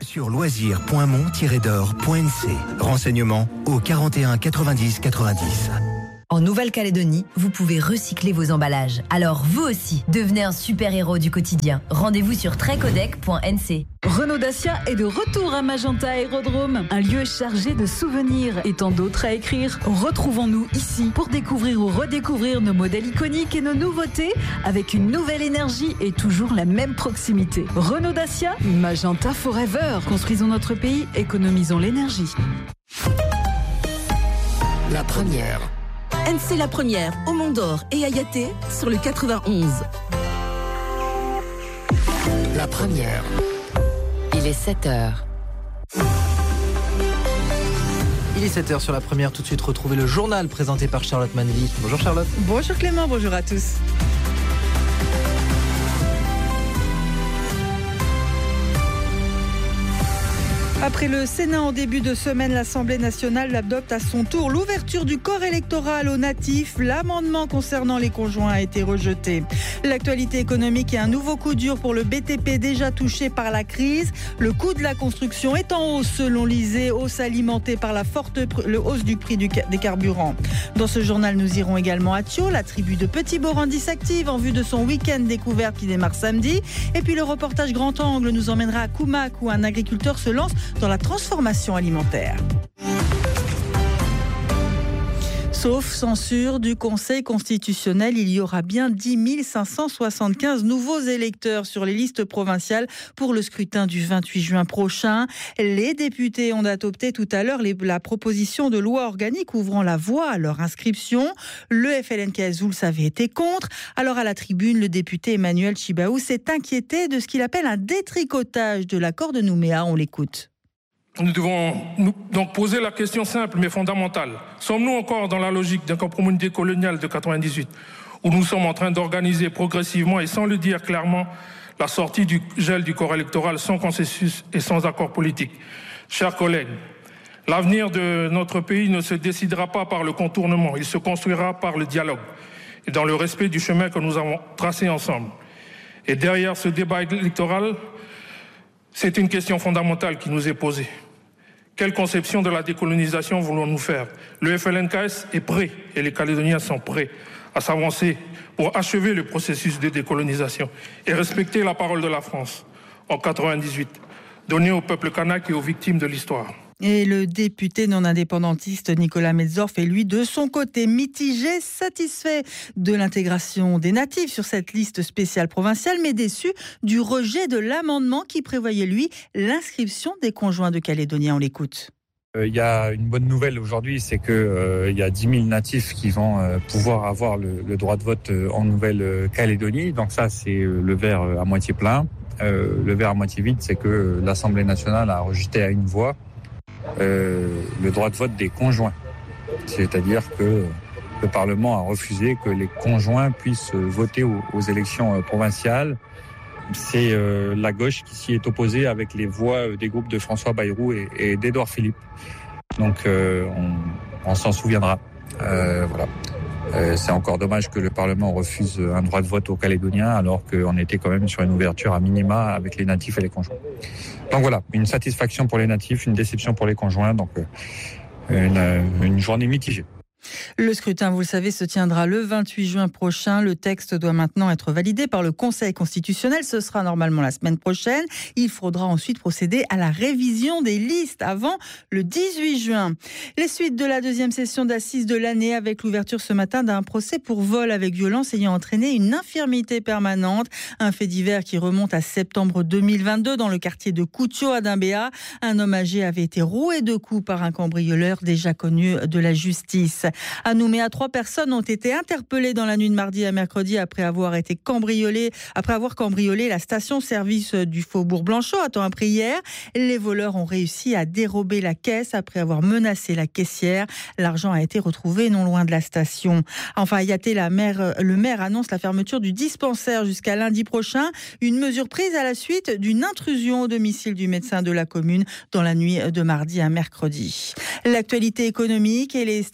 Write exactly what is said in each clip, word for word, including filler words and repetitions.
sur loisirs point mont tiret d'or point n c. Renseignements au quarante et un quatre-vingt-dix quatre-vingt-dix. En Nouvelle-Calédonie, vous pouvez recycler vos emballages. Alors vous aussi, devenez un super-héros du quotidien. Rendez-vous sur trecodec point n c. Renault Dacia est de retour à Magenta Aérodrome, un lieu chargé de souvenirs et tant d'autres à écrire. Retrouvons-nous ici pour découvrir ou redécouvrir nos modèles iconiques et nos nouveautés avec une nouvelle énergie et toujours la même proximité. Renault Dacia, Magenta Forever. Construisons notre pays, économisons l'énergie. La première. N C La Première, au Mont d'Or et à Yaté sur le quatre-vingt-onze. La première. Il est sept heures. Il est sept heures sur La Première. Tout de suite, retrouvez le journal présenté par Charlotte Manville. Bonjour Charlotte. Bonjour Clément, bonjour à tous. Après le Sénat en début de semaine, l'Assemblée nationale adopte à son tour l'ouverture du corps électoral aux natifs. L'amendement concernant les conjoints a été rejeté. L'actualité économique et un nouveau coup dur pour le B T P déjà touché par la crise. Le coût de la construction est en hausse selon l'I S E E, hausse alimentée par la forte le hausse du prix du, des carburants. Dans ce journal, nous irons également à Thio. La tribu de Petit Borandi s'active en vue de son week-end découverte qui démarre samedi. Et puis le reportage Grand Angle nous emmènera à Koumak où un agriculteur se lance dans la transformation alimentaire. Sauf censure du Conseil constitutionnel, il y aura bien dix mille cinq cent soixante-quinze nouveaux électeurs sur les listes provinciales pour le scrutin du vingt-huit juin prochain. Les députés ont adopté tout à l'heure les, la proposition de loi organique ouvrant la voie à leur inscription. Le F L N K S, vous le savez, était contre. Alors à la tribune, le député Emmanuel Chibaou s'est inquiété de ce qu'il appelle un détricotage de l'accord de Nouméa. On l'écoute. Nous devons nous, donc poser la question simple mais fondamentale. Sommes-nous encore dans la logique d'un compromis décolonial de quatre-vingt-dix-huit où nous sommes en train d'organiser progressivement et sans le dire clairement la sortie du gel du corps électoral sans consensus et sans accord politique? Chers collègues, l'avenir de notre pays ne se décidera pas par le contournement, il se construira par le dialogue et dans le respect du chemin que nous avons tracé ensemble. Et derrière ce débat électoral, c'est une question fondamentale qui nous est posée. Quelle conception de la décolonisation voulons-nous faire? Le F L N K S est prêt et les Calédoniens sont prêts à s'avancer pour achever le processus de décolonisation et respecter la parole de la France en quatre-vingt-dix-huit, donnée au peuple kanak et aux victimes de l'histoire. Et le député non-indépendantiste Nicolas Metzorf est lui de son côté mitigé, satisfait de l'intégration des natifs sur cette liste spéciale provinciale, mais déçu du rejet de l'amendement qui prévoyait lui l'inscription des conjoints de Calédoniens. On l'écoute. Il euh, y a une bonne nouvelle aujourd'hui, c'est qu'il euh, y a dix mille natifs qui vont euh, pouvoir avoir le, le droit de vote euh, en Nouvelle-Calédonie. Donc ça, c'est euh, le verre euh, à moitié plein. Euh, le verre à moitié vide, c'est que euh, l'Assemblée nationale a rejeté à une voix Euh, le droit de vote des conjoints. C'est-à-dire que le Parlement a refusé que les conjoints puissent voter aux, aux élections provinciales. C'est euh, la gauche qui s'y est opposée avec les voix des groupes de François Bayrou et, et d'Édouard Philippe. Donc euh, on, on s'en souviendra. Euh, voilà. Euh, c'est encore dommage que le Parlement refuse un droit de vote aux Calédoniens alors qu'on était quand même sur une ouverture à minima avec les natifs et les conjoints. Donc voilà, une satisfaction pour les natifs, une déception pour les conjoints, donc une, une journée mitigée. Le scrutin, vous le savez, se tiendra le vingt-huit juin prochain. Le texte doit maintenant être validé par le Conseil constitutionnel. Ce sera normalement la semaine prochaine. Il faudra ensuite procéder à la révision des listes avant le dix-huit juin. Les suites de la deuxième session d'assises de l'année avec l'ouverture ce matin d'un procès pour vol avec violence ayant entraîné une infirmité permanente. Un fait divers qui remonte à septembre deux mille vingt-deux dans le quartier de Koutio à Dimbéa. Un homme âgé avait été roué de coups par un cambrioleur déjà connu de la justice. À Nouméa, trois personnes ont été interpellées dans la nuit de mardi à mercredi après avoir été cambriolées, après avoir cambriolé la station-service du Faubourg Blanchot à temps après hier. Les voleurs ont réussi à dérober la caisse après avoir menacé la caissière. L'argent a été retrouvé non loin de la station. Enfin, à Yaté, la maire, le maire annonce la fermeture du dispensaire jusqu'à lundi prochain. Une mesure prise à la suite d'une intrusion au domicile du médecin de la commune dans la nuit de mardi à mercredi. L'actualité économique et les statistiques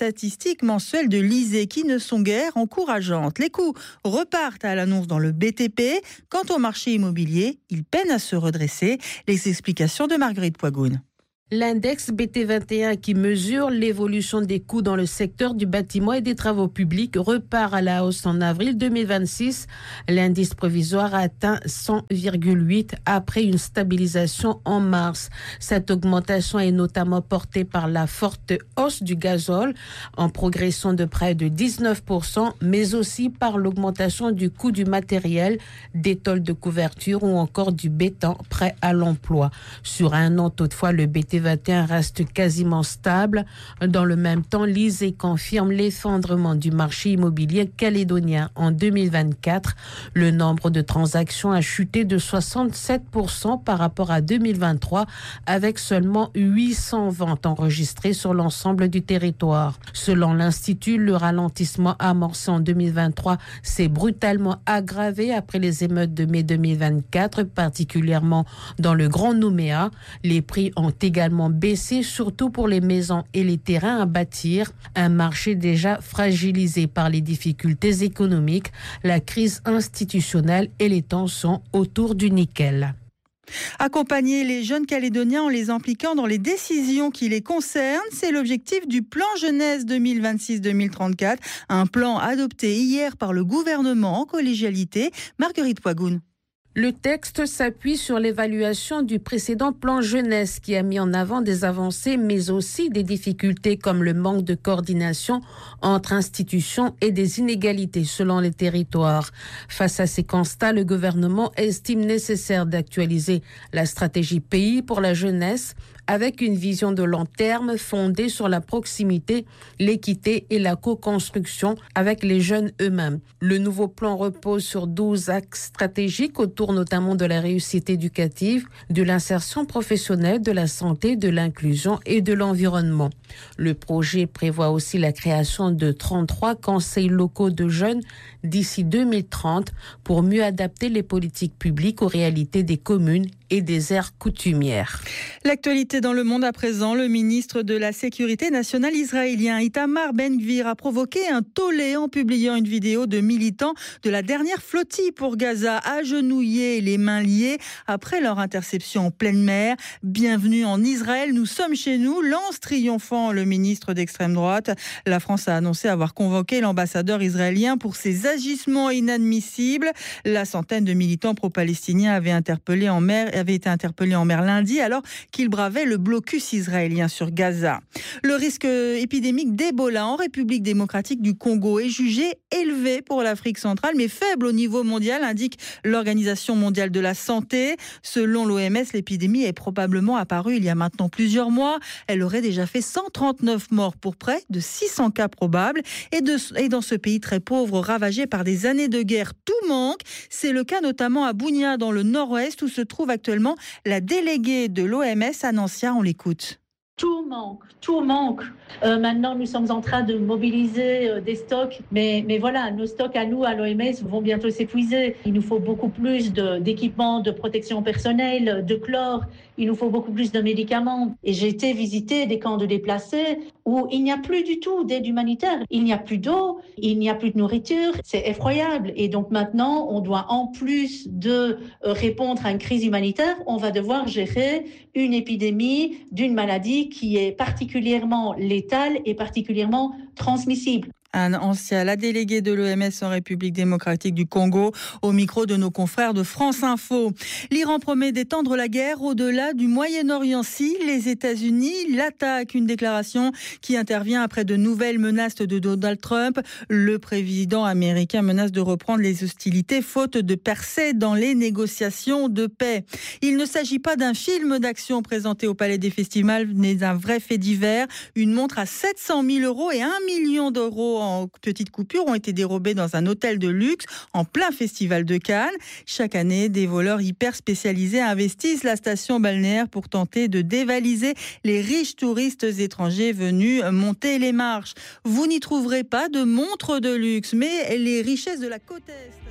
statistiques mensuelles de l'I S E E qui ne sont guère encourageantes. Les coûts repartent à l'annonce dans le B T P. Quant au marché immobilier, il peine à se redresser. Les explications de Marguerite Poigoune. L'index B T vingt et un qui mesure l'évolution des coûts dans le secteur du bâtiment et des travaux publics repart à la hausse en avril deux mille vingt-six. L'indice provisoire a atteint cent virgule huit après une stabilisation en mars. Cette augmentation est notamment portée par la forte hausse du gazole en progression de près de dix-neuf pour cent, mais aussi par l'augmentation du coût du matériel, des tôles de couverture ou encore du béton prêt à l'emploi. Sur un an, toutefois, le B T vingt et un reste quasiment stable. Dans le même temps, l'I S E E confirme l'effondrement du marché immobilier calédonien. En deux mille vingt-quatre, le nombre de transactions a chuté de soixante-sept pour cent par rapport à deux mille vingt-trois, avec seulement huit cents ventes enregistrées sur l'ensemble du territoire. Selon l'Institut, le ralentissement amorcé en deux mille vingt-trois s'est brutalement aggravé après les émeutes de mai deux mille vingt-quatre, particulièrement dans le Grand Nouméa. Les prix ont également baissé, surtout pour les maisons et les terrains à bâtir. Un marché déjà fragilisé par les difficultés économiques, la crise institutionnelle et les tensions autour du nickel. Accompagner les jeunes Calédoniens en les impliquant dans les décisions qui les concernent, c'est l'objectif du plan jeunesse deux mille vingt-six deux mille trente-quatre, un plan adopté hier par le gouvernement en collégialité. Marguerite Poigoune. Le texte s'appuie sur l'évaluation du précédent plan jeunesse qui a mis en avant des avancées mais aussi des difficultés comme le manque de coordination entre institutions et des inégalités selon les territoires. Face à ces constats, le gouvernement estime nécessaire d'actualiser la stratégie pays pour la jeunesse avec une vision de long terme fondée sur la proximité, l'équité et la co-construction avec les jeunes eux-mêmes. Le nouveau plan repose sur douze axes stratégiques autour notamment de la réussite éducative, de l'insertion professionnelle, de la santé, de l'inclusion et de l'environnement. Le projet prévoit aussi la création de trente-trois conseils locaux de jeunes d'ici deux mille trente pour mieux adapter les politiques publiques aux réalités des communes et des aires coutumières. L'actualité dans le monde à présent, le ministre de la Sécurité nationale israélien Itamar Ben-Gvir a provoqué un tollé en publiant une vidéo de militants de la dernière flottille pour Gaza agenouillés et les mains liées après leur interception en pleine mer. Bienvenue en Israël, nous sommes chez nous, lance triomphant le ministre d'extrême droite. La France a annoncé avoir convoqué l'ambassadeur israélien pour ses agissements inadmissibles. La centaine de militants pro-palestiniens avaient interpellé en mer avait été interpellé en mer lundi alors qu'il bravait le blocus israélien sur Gaza. Le risque épidémique d'Ebola en République démocratique du Congo est jugé élevé pour l'Afrique centrale mais faible au niveau mondial, indique l'Organisation mondiale de la santé. Selon l'O M S, l'épidémie est probablement apparue il y a maintenant plusieurs mois. Elle aurait déjà fait cent trente-neuf morts pour près de six cents cas probables. Et, de, et dans ce pays très pauvre, ravagé par des années de guerre, tout manque. C'est le cas notamment à Bunia dans le nord-ouest où se trouve actuellement la déléguée de l'O M S à Nancy. On l'écoute. Tout manque, tout manque. Euh, maintenant, nous sommes en train de mobiliser euh, des stocks, mais, mais voilà, nos stocks à nous, à l'O M S, vont bientôt s'épuiser. Il nous faut beaucoup plus de, d'équipements de protection personnelle, de chlore, il nous faut beaucoup plus de médicaments. Et j'ai été visiter des camps de déplacés où il n'y a plus du tout d'aide humanitaire. Il n'y a plus d'eau, il n'y a plus de nourriture. C'est effroyable. Et donc maintenant, on doit, en plus de euh, répondre à une crise humanitaire, on va devoir gérer une épidémie d'une maladie qui est particulièrement létale et particulièrement transmissible. Anne Ancia, la déléguée de l'O M S en République démocratique du Congo, au micro de nos confrères de France Info. L'Iran promet d'étendre la guerre au-delà du Moyen-Orient si les États-Unis l'attaquent. Une déclaration qui intervient après de nouvelles menaces de Donald Trump. Le président américain menace de reprendre les hostilités faute de percées dans les négociations de paix. Il ne s'agit pas d'un film d'action présenté au Palais des Festivals, mais d'un vrai fait divers. Une montre à sept cent mille euros et un million d'euros en petites coupures ont été dérobés dans un hôtel de luxe en plein festival de Cannes. Chaque année, des voleurs hyper spécialisés investissent la station balnéaire pour tenter de dévaliser les riches touristes étrangers venus monter les marches. Vous n'y trouverez pas de montres de luxe, mais les richesses de la côte Est.